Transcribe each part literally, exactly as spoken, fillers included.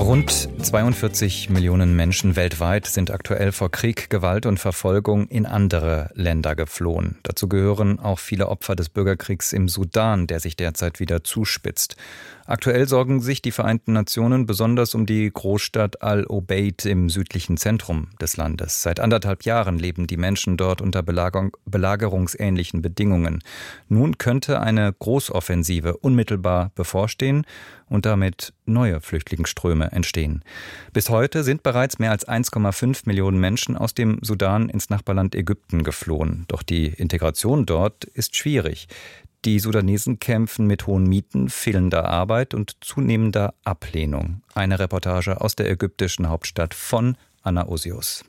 Rund zweiundvierzig Millionen Menschen weltweit sind aktuell vor Krieg, Gewalt und Verfolgung in andere Länder geflohen. Dazu gehören auch viele Opfer des Bürgerkriegs im Sudan, der sich derzeit wieder zuspitzt. Aktuell sorgen sich die Vereinten Nationen besonders um die Großstadt Al-Obeid im südlichen Zentrum des Landes. Seit anderthalb Jahren leben die Menschen dort unter Belagerung, belagerungsähnlichen Bedingungen. Nun könnte eine Großoffensive unmittelbar bevorstehen und damit neue Flüchtlingsströme entstehen. Bis heute sind bereits mehr als eins Komma fünf Millionen Menschen aus dem Sudan ins Nachbarland Ägypten geflohen. Doch die Integration dort ist schwierig. Die Sudanesen kämpfen mit hohen Mieten, fehlender Arbeit und zunehmender Ablehnung. Eine Reportage aus der ägyptischen Hauptstadt von Anna Osius.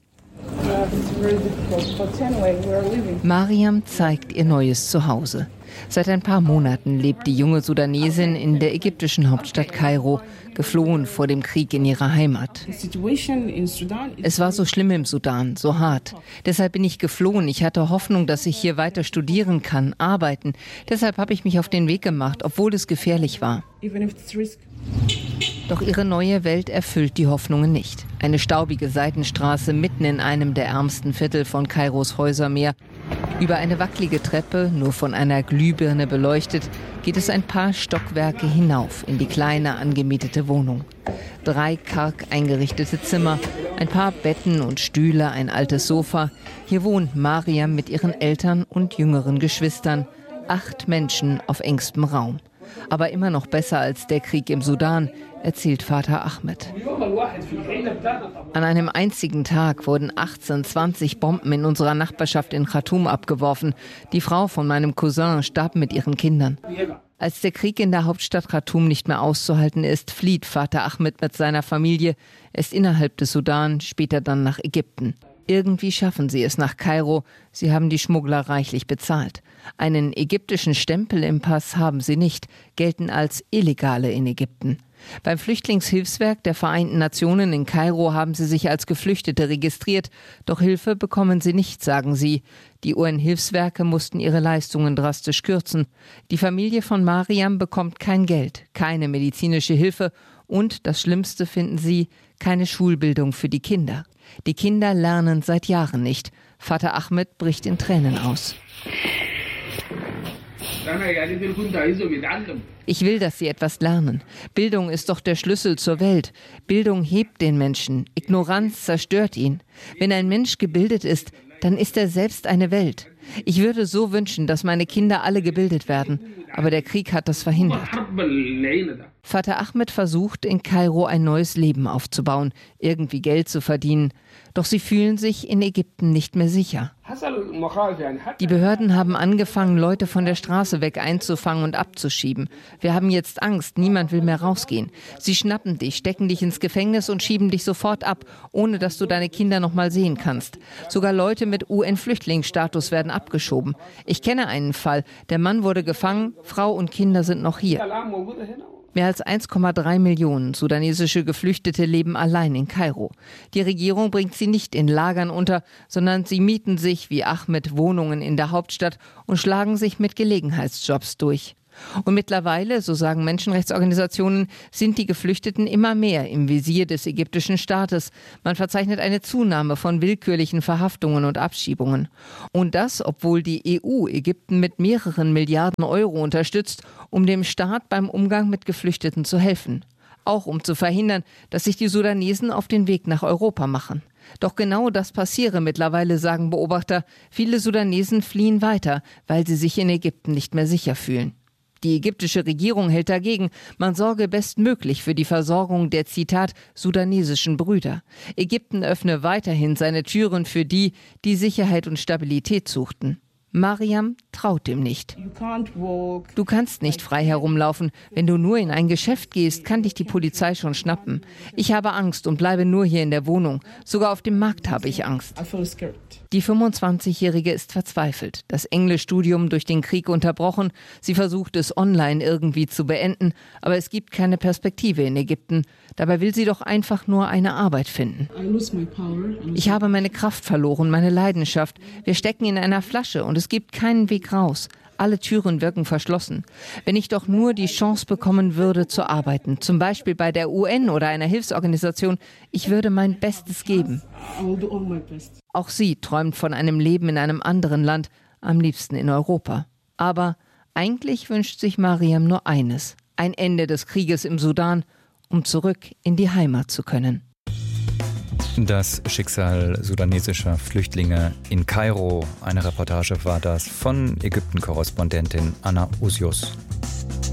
Mariam zeigt ihr neues Zuhause. Seit ein paar Monaten lebt die junge Sudanesin in der ägyptischen Hauptstadt Kairo, geflohen vor dem Krieg in ihrer Heimat. Es war so schlimm im Sudan, so hart. Deshalb bin ich geflohen. Ich hatte Hoffnung, dass ich hier weiter studieren kann, arbeiten. Deshalb habe ich mich auf den Weg gemacht, obwohl es gefährlich war. Doch ihre neue Welt erfüllt die Hoffnungen nicht. Eine staubige Seitenstraße mitten in einem der ärmsten Viertel von Kairos Häusermeer. Über eine wackelige Treppe, nur von einer Glühbirne beleuchtet, geht es ein paar Stockwerke hinauf in die kleine angemietete Wohnung. Drei karg eingerichtete Zimmer, ein paar Betten und Stühle, ein altes Sofa. Hier wohnt Mariam mit ihren Eltern und jüngeren Geschwistern. Acht Menschen auf engstem Raum. Aber immer noch besser als der Krieg im Sudan, erzählt Vater Ahmed. An einem einzigen Tag wurden achtzehn, zwanzig Bomben in unserer Nachbarschaft in Khartoum abgeworfen. Die Frau von meinem Cousin starb mit ihren Kindern. Als der Krieg in der Hauptstadt Khartoum nicht mehr auszuhalten ist, flieht Vater Ahmed mit seiner Familie, erst innerhalb des Sudan, später dann nach Ägypten. Irgendwie schaffen sie es nach Kairo. Sie haben die Schmuggler reichlich bezahlt. Einen ägyptischen Stempel im Pass haben sie nicht, gelten als Illegale in Ägypten. Beim Flüchtlingshilfswerk der Vereinten Nationen in Kairo haben sie sich als Geflüchtete registriert. Doch Hilfe bekommen sie nicht, sagen sie. Die U N-Hilfswerke mussten ihre Leistungen drastisch kürzen. Die Familie von Mariam bekommt kein Geld, keine medizinische Hilfe und, das Schlimmste finden sie, keine Schulbildung für die Kinder. Die Kinder lernen seit Jahren nicht. Vater Ahmed bricht in Tränen aus. Ich will, dass sie etwas lernen. Bildung ist doch der Schlüssel zur Welt. Bildung hebt den Menschen. Ignoranz zerstört ihn. Wenn ein Mensch gebildet ist, dann ist er selbst eine Welt. Ich würde so wünschen, dass meine Kinder alle gebildet werden. Aber der Krieg hat das verhindert. Vater Ahmed versucht, in Kairo ein neues Leben aufzubauen, irgendwie Geld zu verdienen. Doch sie fühlen sich in Ägypten nicht mehr sicher. Die Behörden haben angefangen, Leute von der Straße weg einzufangen und abzuschieben. Wir haben jetzt Angst, niemand will mehr rausgehen. Sie schnappen dich, stecken dich ins Gefängnis und schieben dich sofort ab, ohne dass du deine Kinder noch mal sehen kannst. Sogar Leute mit U N-Flüchtlingsstatus werden abgeschoben. Ich kenne einen Fall. Der Mann wurde gefangen, Frau und Kinder sind noch hier. Mehr als eins Komma drei Millionen sudanesische Geflüchtete leben allein in Kairo. Die Regierung bringt sie nicht in Lagern unter, sondern sie mieten sich wie Ahmed Wohnungen in der Hauptstadt und schlagen sich mit Gelegenheitsjobs durch. Und mittlerweile, so sagen Menschenrechtsorganisationen, sind die Geflüchteten immer mehr im Visier des ägyptischen Staates. Man verzeichnet eine Zunahme von willkürlichen Verhaftungen und Abschiebungen. Und das, obwohl die E U Ägypten mit mehreren Milliarden Euro unterstützt, um dem Staat beim Umgang mit Geflüchteten zu helfen. Auch um zu verhindern, dass sich die Sudanesen auf den Weg nach Europa machen. Doch genau das passiere mittlerweile, sagen Beobachter. Viele Sudanesen fliehen weiter, weil sie sich in Ägypten nicht mehr sicher fühlen. Die ägyptische Regierung hält dagegen, man sorge bestmöglich für die Versorgung der, Zitat, sudanesischen Brüder. Ägypten öffne weiterhin seine Türen für die, die Sicherheit und Stabilität suchten. Mariam traut dem nicht. Du kannst nicht frei herumlaufen. Wenn du nur in ein Geschäft gehst, kann dich die Polizei schon schnappen. Ich habe Angst und bleibe nur hier in der Wohnung. Sogar auf dem Markt habe ich Angst. Die fünfundzwanzigjährige ist verzweifelt. Das Englischstudium durch den Krieg unterbrochen. Sie versucht es online irgendwie zu beenden. Aber es gibt keine Perspektive in Ägypten. Dabei will sie doch einfach nur eine Arbeit finden. Ich habe meine Kraft verloren, meine Leidenschaft. Wir stecken in einer Flasche und es gibt keinen Weg raus. Alle Türen wirken verschlossen. Wenn ich doch nur die Chance bekommen würde, zu arbeiten, zum Beispiel bei der U N oder einer Hilfsorganisation, ich würde mein Bestes geben. Auch sie träumt von einem Leben in einem anderen Land, am liebsten in Europa. Aber eigentlich wünscht sich Mariam nur eines: ein Ende des Krieges im Sudan, um zurück in die Heimat zu können. Das Schicksal sudanesischer Flüchtlinge in Kairo. Eine Reportage war das von Ägypten-Korrespondentin Anna Usius.